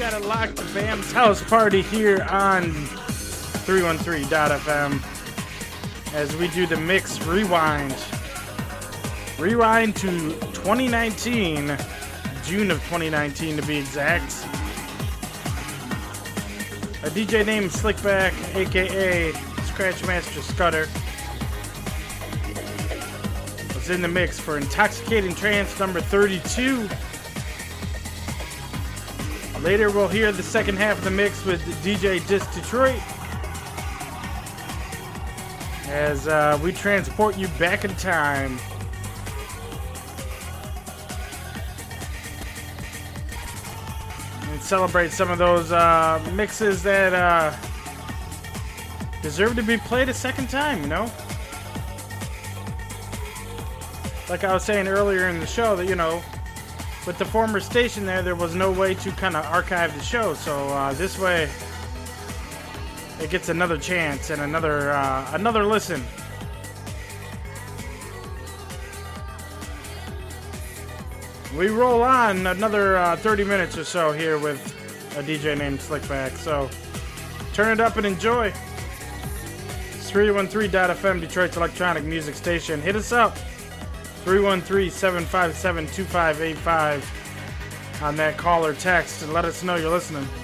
got it locked to Bam's House Party here on 313.fm as we do the mix rewind. Rewind to 2019, June of 2019 to be exact. A DJ named Slickback, aka Scratchmaster Scudder, was in the mix for Intoxicating Trance number 32. Later we'll hear the second half of the mix with DJ Disc Detroit as we transport you back in time. And celebrate some of those mixes that deserve to be played a second time, you know? Like I was saying earlier in the show, that, you know, with the former station there was no way to kind of archive the show, so this way it gets another chance and another listen. We roll on another 30 minutes or so here with a DJ named Slickback, so turn it up and enjoy. It's 313.fm, Detroit's electronic music station. Hit us up, 313-757-2585 on that call or text, and let us know you're listening.